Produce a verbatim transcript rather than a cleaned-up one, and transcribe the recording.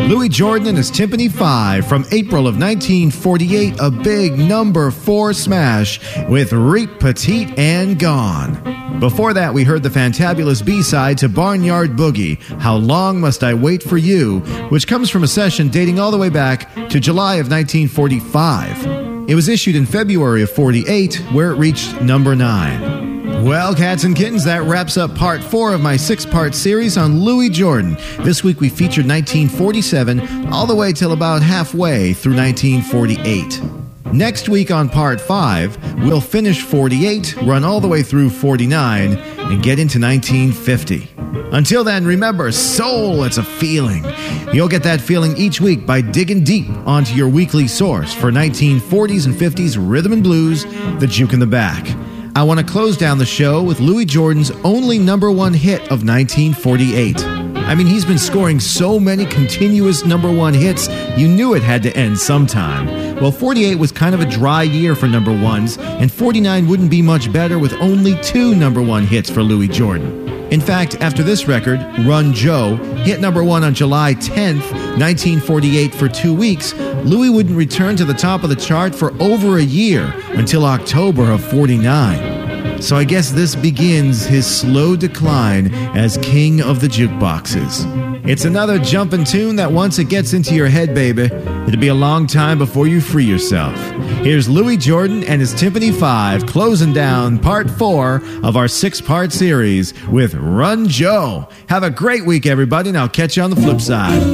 Louis Jordan and his Timpani five from April of nineteen forty-eight, a big number four smash with Reet Petite and Gone. Before that, we heard the fantabulous B-side to Barnyard Boogie, How Long Must I Wait for You, which comes from a session dating all the way back to July of nineteen forty-five. It was issued in February of forty-eight, where it reached number nine. Well, cats and kittens, that wraps up part four of my six-part series on Louis Jordan. This week we featured nineteen forty-seven all the way till about halfway through nineteen forty-eight. Next week on part five, we'll finish forty-eight, run all the way through forty-nine, and get into nineteen fifty. Until then, remember, soul, it's a feeling. You'll get that feeling each week by digging deep onto your weekly source for nineteen forties and fifties rhythm and blues, The Juke in the Back. I want to close down the show with Louis Jordan's only number one hit of nineteen forty-eight. I mean, he's been scoring so many continuous number one hits, you knew it had to end sometime. Well, forty-eight was kind of a dry year for number ones, and forty-nine wouldn't be much better with only two number one hits for Louis Jordan. In fact, after this record, Run Joe, hit number one on July tenth, nineteen forty-eight for two weeks, Louis wouldn't return to the top of the chart for over a year, until October of forty-nine. So I guess this begins his slow decline as king of the jukeboxes. It's another jumpin' tune that once it gets into your head, baby, it'll be a long time before you free yourself. Here's Louis Jordan and his Timpani five closing down part four of our six-part series with Run Joe. Have a great week, everybody, and I'll catch you on the flip side.